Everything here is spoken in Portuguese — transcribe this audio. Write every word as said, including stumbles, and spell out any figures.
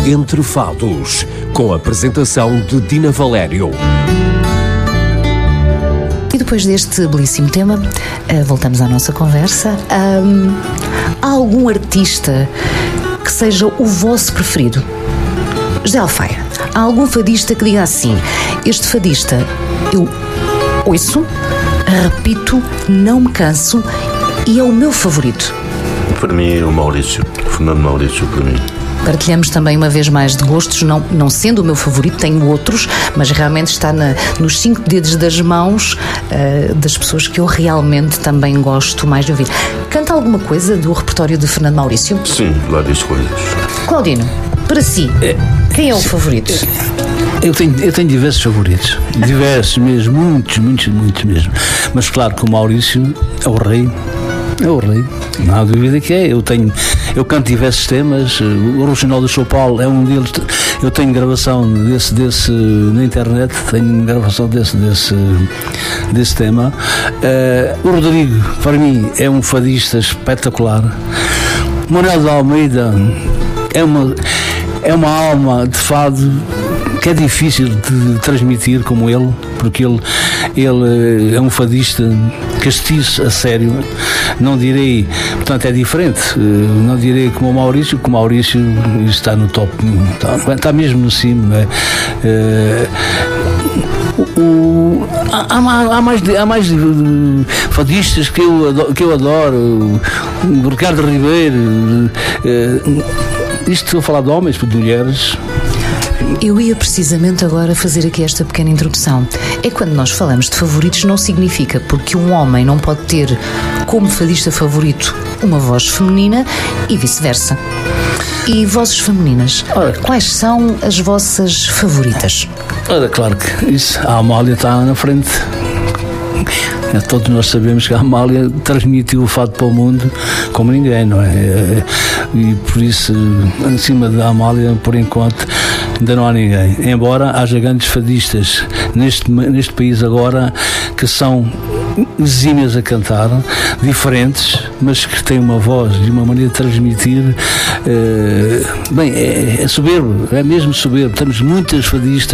Entre Fados, com a apresentação de Dina Valério. E depois deste belíssimo tema, voltamos à nossa conversa. Um, há algum artista que seja o vosso preferido? José Alfaia, há algum fadista que diga assim: este fadista eu ouço, repito, não me canso e é o meu favorito? Para mim é o Maurício, o Fernando Maurício, para mim. Partilhamos também uma vez mais de gostos, não, não sendo o meu favorito, tenho outros, mas realmente está na, nos cinco dedos das mãos uh, das pessoas que eu realmente também gosto mais de ouvir. Canta alguma coisa do repertório de Fernando Maurício? Sim, várias coisas. Claudino, para si, quem é o favorito? Eu tenho, eu tenho diversos favoritos, diversos mesmo, muitos, muitos, muitos mesmo. Mas claro que o Maurício é o rei. É o rei, não há dúvida que é. Eu tenho, eu canto diversos temas. O Regional do São Paulo é um deles. Eu tenho gravação desse, desse na internet, tenho gravação desse, desse, desse tema. Uh, o Rodrigo, para mim, é um fadista espetacular. Manuel de Almeida é uma, é uma alma de fado que é difícil de transmitir como ele, porque ele, ele é um fadista castiço a sério, não direi, portanto é diferente, não direi como o Maurício, que o Maurício está no top, está, está mesmo no cimo, não é? Uh, o, há, há, mais, há mais fadistas que eu adoro, que eu adoro o Ricardo Ribeiro, uh, isto estou a falar de homens, de mulheres. Eu ia precisamente agora fazer aqui esta pequena introdução. É quando nós falamos de favoritos, não significa porque um homem não pode ter como fadista favorito uma voz feminina e vice-versa. E vozes femininas, ora, quais são as vossas favoritas? Ora, claro que isso, a Amália está na frente. Todos nós sabemos que a Amália transmitiu o fado para o mundo como ninguém, não é? E por isso, em cima da Amália, por enquanto, ainda não há ninguém. Embora haja grandes fadistas neste, neste país agora que são exímias a cantar, diferentes, mas que têm uma voz e uma maneira de transmitir. Uh, bem, é, é soberbo, é mesmo soberbo. Temos muitas fadistas